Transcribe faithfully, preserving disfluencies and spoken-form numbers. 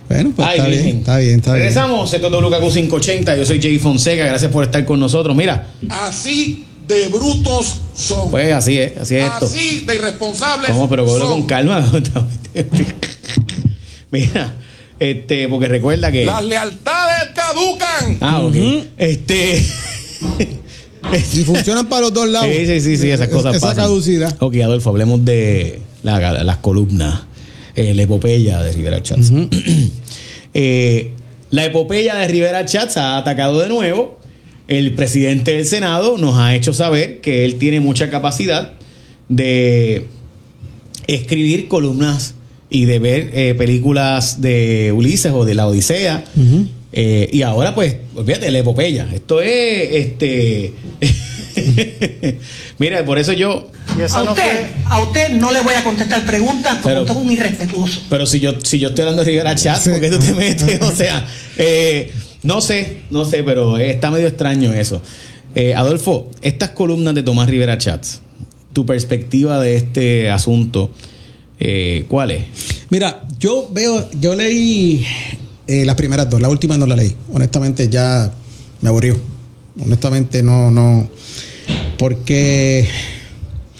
Bueno, pues Ay, está, bien, virgen. está bien, está bien. Regresamos, esto es W K Q quinientos ochenta, yo soy Jay Fonseca, gracias por estar con nosotros. Mira, Así de brutos son. pues así es, así es esto. Así de irresponsables ¿Cómo? Pero cógelo son. con calma. Mira, este, porque recuerda que. Las lealtades caducan. Ah, ok. Ujú. Este. Si funcionan para los dos lados. Sí, sí, sí, sí, esas cosas Esa pasan. caducidad. Ok, Adolfo, hablemos de la- las columnas, eh, la epopeya de Rivera Chats. Ujú. Eh, la epopeya de Rivera Chats ha atacado de nuevo. El presidente del Senado nos ha hecho saber que él tiene mucha capacidad de escribir columnas y de ver eh, películas de Ulises o de la Odisea. Ujú. Eh, y ahora, pues, olvídate, la epopeya. Esto es, este... Mira, por eso yo... A usted, a usted no le voy a contestar preguntas porque Pero- usted es un irrespetuoso. Pero si yo, si yo estoy hablando de Rivera Chat, Sí. ¿por qué tú te metes? O sea, eh, no sé, no sé, pero está medio extraño eso. Eh, Adolfo, estas columnas de Tomás Rivera Chats, tu perspectiva de este asunto, eh, ¿cuál es? Mira, yo veo, yo leí eh, las primeras dos, la última no la leí. Honestamente ya me aburrió. Honestamente no, no, porque